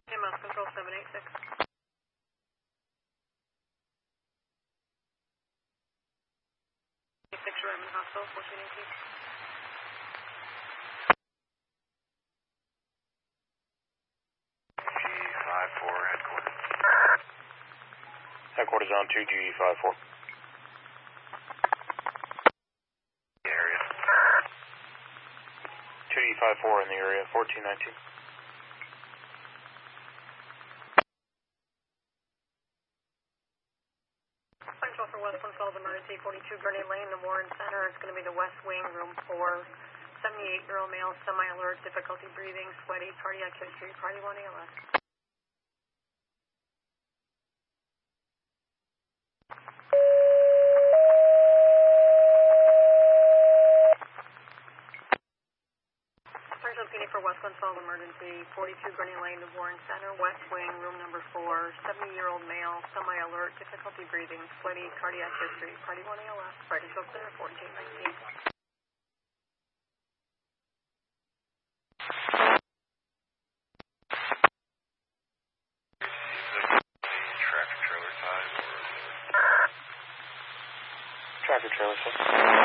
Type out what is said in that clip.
EMS control 786. 6 Redmond Hospital, 1418. G54 headquarters. Headquarters on 2G54. Area. 2G54 in the area, 1419. Central for West 112 emergency, 42 Gurney Lane, the Warren Center. It's going to be the West Wing, room 4. 78-year-old male, semi-alert, difficulty breathing, sweaty, cardiac history, party 1 ALS. Central PD for West 112 emergency, 42 Gurney Lane, the Warren Center, West Wing, room number 4. 70-year-old male, semi-alert, difficulty breathing, sweaty, cardiac history, party 1 ALS. Party so clear, 1419. Tractor trailer, sir.